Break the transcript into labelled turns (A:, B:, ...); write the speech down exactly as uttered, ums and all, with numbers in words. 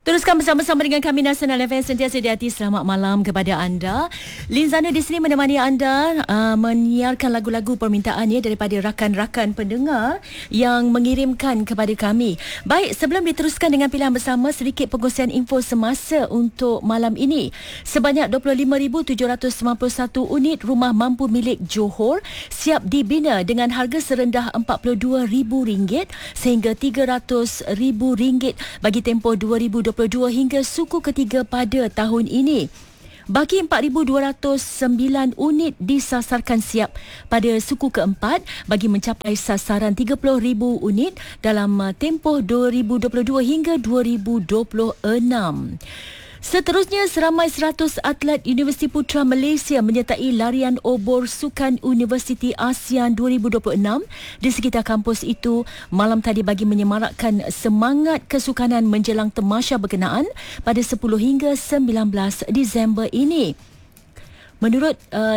A: Teruskan bersama-sama dengan kami Nasional F M sentiasa di hati. Selamat malam kepada anda. Linzana di sini menemani anda uh, menyiarkan lagu-lagu permintaan ya, daripada rakan-rakan pendengar yang mengirimkan kepada kami. Baik, sebelum diteruskan dengan pilihan bersama, sedikit pengkongsian info semasa untuk malam ini. Sebanyak dua puluh lima ribu tujuh ratus sembilan puluh satu unit rumah mampu milik Johor siap dibina dengan harga serendah empat puluh dua ribu ringgit sehingga tiga ratus ribu ringgit bagi tempoh dua ribu dua puluh dua hingga suku ketiga pada tahun ini. Bagi empat ribu dua ratus sembilan unit disasarkan siap pada suku keempat bagi mencapai sasaran tiga puluh ribu unit dalam tempoh dua ribu dua puluh dua hingga dua ribu dua puluh enam. Seterusnya, seramai seratus atlet Universiti Putra Malaysia menyertai larian obor Sukan Universiti ASEAN dua ribu dua puluh enam di sekitar kampus itu malam tadi bagi menyemarakkan semangat kesukanan menjelang tamasya berkenaan pada sepuluh hingga sembilan belas Disember ini. Menurut uh,